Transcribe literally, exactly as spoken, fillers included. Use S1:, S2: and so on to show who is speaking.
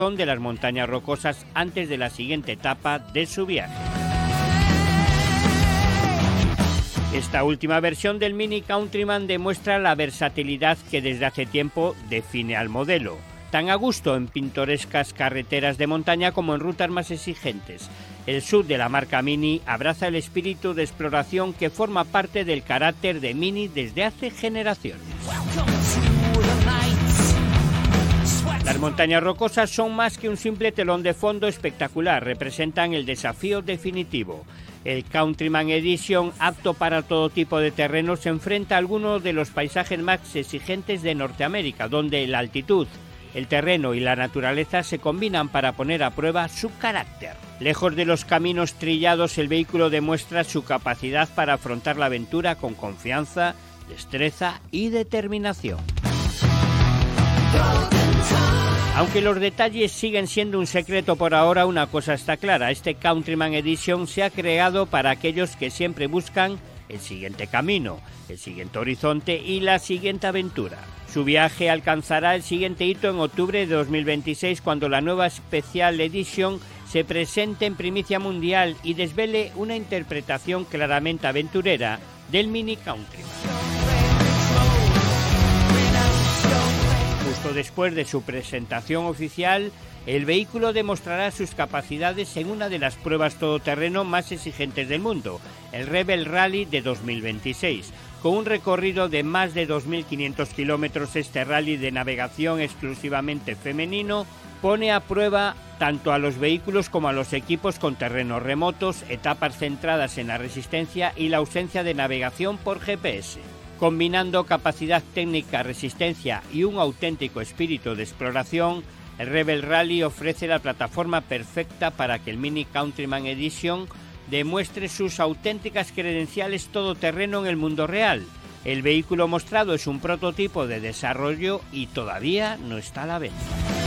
S1: de las montañas rocosas antes de la siguiente etapa de su viaje. Esta última versión del Mini Countryman demuestra la versatilidad que desde hace tiempo define al modelo, tan a gusto en pintorescas carreteras de montaña como en rutas más exigentes. El S U V de la marca Mini abraza el espíritu de exploración que forma parte del carácter de Mini desde hace generaciones. Las montañas rocosas son más que un simple telón de fondo espectacular, representan el desafío definitivo. El Countryman Edition, apto para todo tipo de terrenos, se enfrenta a algunos de los paisajes más exigentes de Norteamérica, donde la altitud, el terreno y la naturaleza se combinan para poner a prueba su carácter. Lejos de los caminos trillados, el vehículo demuestra su capacidad para afrontar la aventura con confianza, destreza y determinación. Aunque los detalles siguen siendo un secreto por ahora, una cosa está clara: este Countryman Edition se ha creado para aquellos que siempre buscan el siguiente camino, el siguiente horizonte y la siguiente aventura. Su viaje alcanzará el siguiente hito en octubre de dos mil veintiséis, cuando la nueva Special Edition se presente en primicia mundial y desvele una interpretación claramente aventurera del Mini Countryman. Justo después de su presentación oficial, el vehículo demostrará sus capacidades en una de las pruebas todoterreno más exigentes del mundo, el Rebel Rally de dos mil veintiséis. Con un recorrido de más de dos mil quinientos kilómetros, este rally de navegación exclusivamente femenino pone a prueba tanto a los vehículos como a los equipos con terrenos remotos, etapas centradas en la resistencia y la ausencia de navegación por G P S. Combinando capacidad técnica, resistencia y un auténtico espíritu de exploración, el Rebel Rally ofrece la plataforma perfecta para que el Mini Countryman Edition demuestre sus auténticas credenciales todoterreno en el mundo real. El vehículo mostrado es un prototipo de desarrollo y todavía no está a la venta.